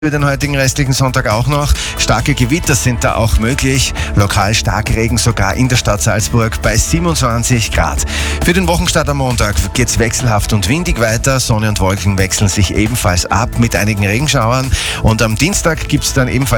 Für den heutigen restlichen Sonntag auch noch. Starke Gewitter sind da auch möglich. Lokal Starkregen sogar in der Stadt Salzburg bei 27 Grad. Für den Wochenstart am Montag geht's wechselhaft und windig weiter. Sonne und Wolken wechseln sich ebenfalls ab mit einigen Regenschauern. Und am Dienstag gibt's dann ebenfalls